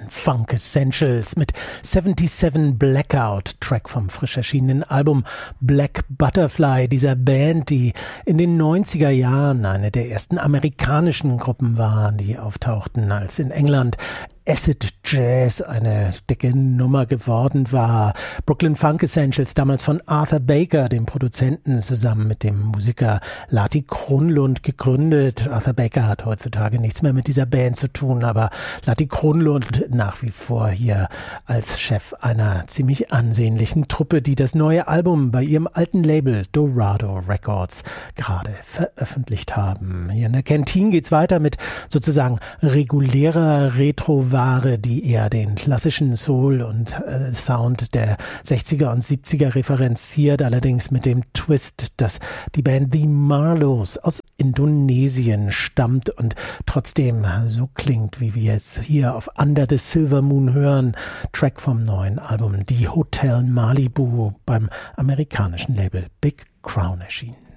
Funk Essentials mit 77 Blackout, Track vom frisch erschienenen Album Black Butterfly, dieser Band, die in den 90er Jahren eine der ersten amerikanischen Gruppen war, die auftauchten, als in England Acid Jazz eine dicke Nummer geworden war. Brooklyn Funk Essentials, damals von Arthur Baker, dem Produzenten, zusammen mit dem Musiker Lati Kronlund gegründet. Arthur Baker hat heutzutage nichts mehr mit dieser Band zu tun, aber Lati Kronlund nach wie vor hier als Chef einer ziemlich ansehnlichen Truppe, die das neue Album bei ihrem alten Label Dorado Records gerade veröffentlicht haben. Hier in der Kantine geht's weiter mit sozusagen regulärer Retro-Ware, die eher den klassischen Soul und Sound der 60er und 70er referenziert, allerdings mit dem Twist, dass die Band The Marlows aus Indonesien stammt und trotzdem so klingt, wie wir es hier auf Under the Silver Moon hören, Track vom neuen Album Die Hotel Malibu beim amerikanischen Label Big Crown erschienen.